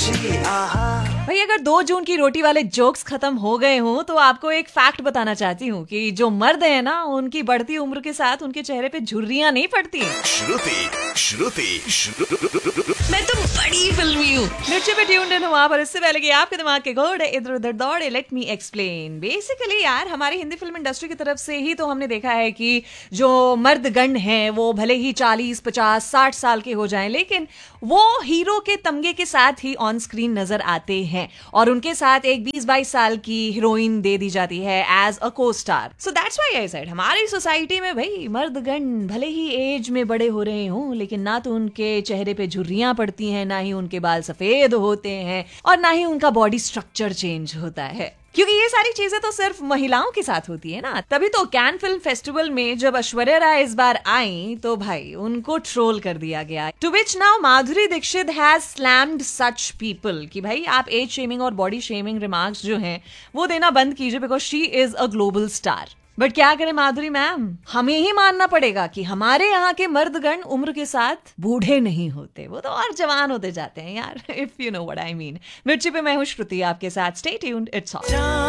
भाई अगर 2 जून की रोटी वाले जोक्स खत्म हो गए हों तो आपको एक फैक्ट बताना चाहती हूँ कि जो मर्द है ना उनकी बढ़ती उम्र के साथ उनके चेहरे पे झुर्रियां नहीं पड़ती। मैं तो बड़ी फिल्मी हूँ। मिर्ची पे ट्यून्ड इन हूँ आप, और इससे पहले कि आपके दिमाग के घोड़े इधर उधर दौड़े, लेट मी एक्सप्लेन। बेसिकली यार हमारी हिंदी फिल्म इंडस्ट्री की तरफ से ही तो हमने देखा है कि जो मर्दगण हैं वो भले ही 40, 50, 60 साल के हो जाएं, लेकिन वो हीरो के तमगे के साथ ही ऑन स्क्रीन नजर आते हैं और उनके साथ एक 20-22 साल की हीरोइन दे दी जाती है एज अ को star. So that's why I said हमारी सोसाइटी में भाई मर्दगण भले ही एज में बड़े हो रहे हों, लेकिन ना तो उनके चेहरे पे झुर्रियां पड़ती हैं, ना ही उनके बाल सफेद होते हैं और ना ही उनका बॉडी स्ट्रक्चर चेंज होता है, क्योंकि ये सारी चीजें तो सिर्फ महिलाओं के साथ होती है ना। तभी तो कैन फिल्म फेस्टिवल में जब ऐश्वर्या राय इस बार आई तो भाई उनको ट्रोल कर दिया गया। To which now Madhuri Dixit has slammed such people कि भाई आप एज शेमिंग और बॉडी शेमिंग रिमार्क्स जो हैं वो देना बंद कीजिए, because she is a global star. But क्या करें माधुरी मैम, हमें ही मानना पड़ेगा कि हमारे यहाँ के मर्दगण उम्र के साथ बूढ़े नहीं होते, वो तो और जवान होते जाते हैं यार, if you know what I mean. मिर्ची पे मैं हूँ श्रुति आपके साथ, स्टे ट्यून्ड, इट्स ऑल।